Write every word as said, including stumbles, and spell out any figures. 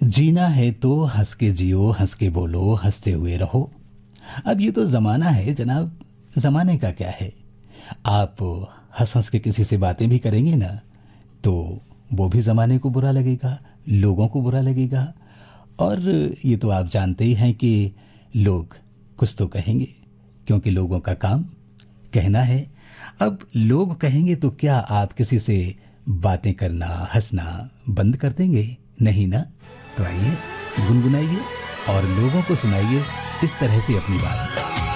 जीना है तो हंस के जियो, हंस के बोलो, हंसते हुए रहो। अब ये तो ज़माना है जनाब, ज़माने का क्या है। आप हंस हंस के किसी से बातें भी करेंगे ना, तो वो भी ज़माने को बुरा लगेगा, लोगों को बुरा लगेगा। और ये तो आप जानते ही हैं कि लोग कुछ तो कहेंगे, क्योंकि लोगों का काम कहना है। अब लोग कहेंगे तो क्या आप किसी से बातें करना, हंसना बंद कर देंगे? नहीं ना। तो आइए, गुनगुनाइए और लोगों को सुनाइए इस तरह से अपनी बात।